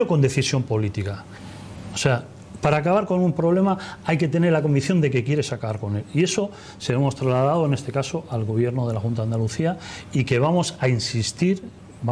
con decisión política. O sea, para acabar con un problema hay que tener la convicción de que quieres acabar con él. Y eso se lo hemos trasladado en este caso al Gobierno de la Junta de Andalucía y que vamos a insistir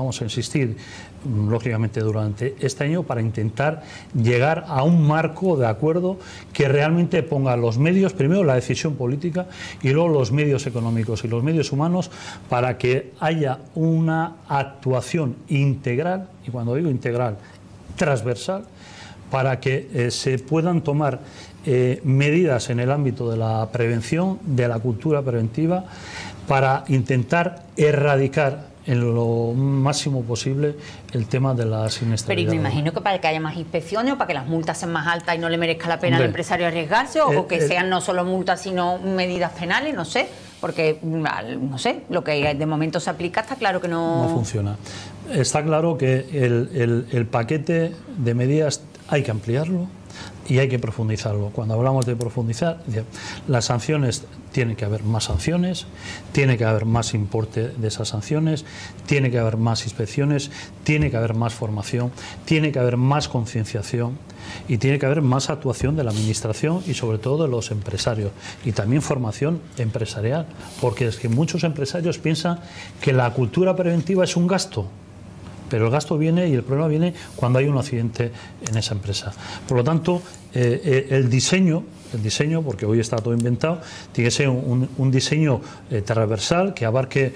lógicamente durante este año para intentar llegar a un marco de acuerdo que realmente ponga los medios, primero la decisión política y luego los medios económicos y los medios humanos para que haya una actuación integral, y cuando digo integral, transversal, para que se puedan tomar medidas en el ámbito de la prevención, de la cultura preventiva, para intentar erradicar en lo máximo posible el tema de la siniestralidad. Pero me imagino que para que haya más inspecciones o para que las multas sean más altas y no le merezca la pena al empresario arriesgarse, o que sean no solo multas sino medidas penales, no sé, porque no sé, lo que de momento se aplica está claro que no funciona. Está claro que el paquete de medidas hay que ampliarlo y hay que profundizarlo. Cuando hablamos de profundizar, las sanciones, tiene que haber más sanciones, tiene que haber más importe de esas sanciones, tiene que haber más inspecciones, tiene que haber más formación, tiene que haber más concienciación y tiene que haber más actuación de la administración y sobre todo de los empresarios, y también formación empresarial, porque es que muchos empresarios piensan que la cultura preventiva es un gasto. Pero el gasto viene y el problema viene cuando hay un accidente en esa empresa. Por lo tanto, el diseño, porque hoy está todo inventado, tiene que ser un diseño transversal que abarque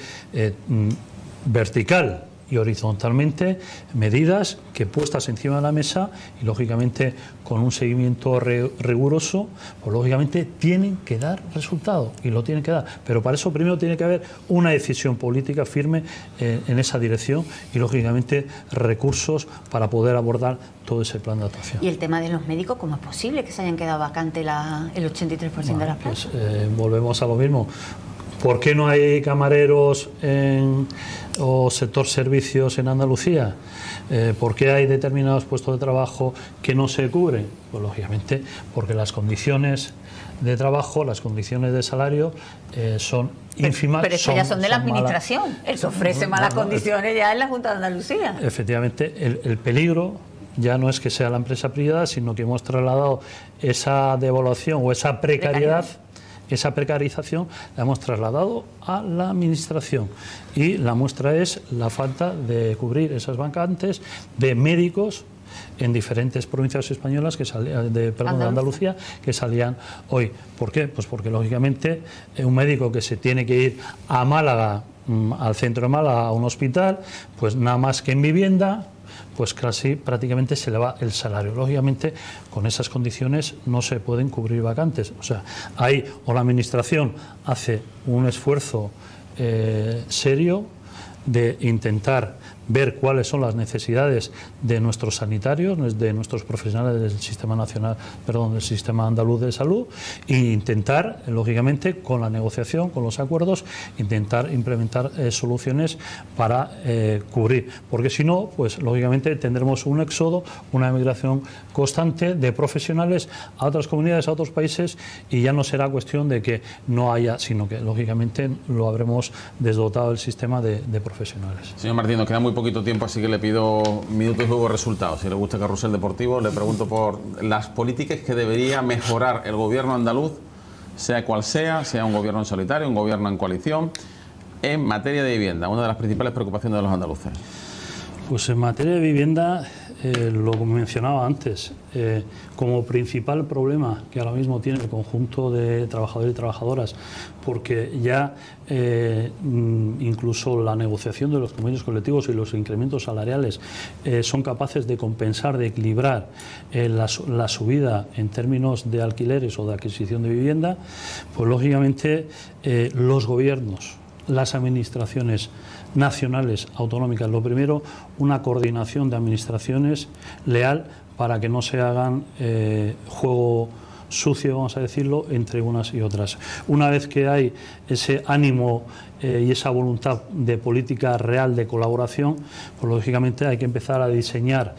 vertical y horizontalmente medidas que puestas encima de la mesa y lógicamente con un seguimiento riguroso, pues lógicamente tienen que dar resultado y lo tienen que dar, pero para eso primero tiene que haber una decisión política firme en esa dirección y lógicamente recursos para poder abordar todo ese plan de actuación. ¿Y el tema de los médicos, cómo es posible que se hayan quedado vacantes el 83% de las plazas? Pues volvemos a lo mismo. ¿Por qué no hay camareros o sector servicios en Andalucía? ¿Por qué hay determinados puestos de trabajo que no se cubren? Pues lógicamente porque las condiciones de trabajo, las condiciones de salario son ínfimas. Pero eso ya son de la administración. El que ofrece malas condiciones ya es la Junta de Andalucía. Efectivamente, el peligro ya no es que sea la empresa privada, sino que hemos trasladado esa devaluación o esa precariedad. Esa precarización la hemos trasladado a la administración y la muestra es la falta de cubrir esas vacantes de médicos en diferentes provincias españolas de Andalucía que salían hoy. ¿Por qué? Pues porque lógicamente un médico que se tiene que ir a Málaga, al centro de Málaga, a un hospital, pues nada más que en vivienda, pues casi prácticamente se le va el salario. Lógicamente, con esas condiciones no se pueden cubrir vacantes. O sea, ahí o la administración hace un esfuerzo serio de intentar ver cuáles son las necesidades de nuestros sanitarios, de nuestros profesionales del sistema del sistema andaluz de salud, e intentar, lógicamente, con la negociación, con los acuerdos, intentar implementar soluciones para cubrir, porque si no, pues lógicamente tendremos un éxodo, una emigración constante de profesionales a otras comunidades, a otros países, y ya no será cuestión de que no haya, sino que lógicamente lo habremos desdotado el sistema de profesionales. Señor Martín, nos queda muy poquito tiempo, así que le pido minutos y luego resultados. Si le gusta Carrusel Deportivo, le pregunto por las políticas que debería mejorar el gobierno andaluz, sea cual sea un gobierno en solitario, un gobierno en coalición, en materia de vivienda, una de las principales preocupaciones de los andaluces. Pues en materia de vivienda, lo mencionaba antes, como principal problema que ahora mismo tiene el conjunto de trabajadores y trabajadoras, porque ya incluso la negociación de los convenios colectivos y los incrementos salariales son capaces de compensar, de equilibrar la subida en términos de alquileres o de adquisición de vivienda, pues lógicamente los gobiernos, las administraciones nacionales, autonómicas, lo primero, una coordinación de administraciones leal para que no se hagan juego sucio, vamos a decirlo, entre unas y otras. Una vez que hay ese ánimo y esa voluntad de política real de colaboración, pues lógicamente hay que empezar a diseñar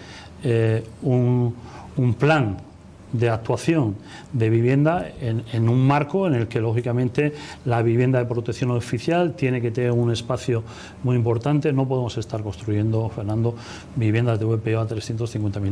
un plan de actuación de vivienda en un marco en el que lógicamente la vivienda de protección oficial tiene que tener un espacio muy importante. No podemos estar construyendo, Fernando, viviendas de VPO a 350.000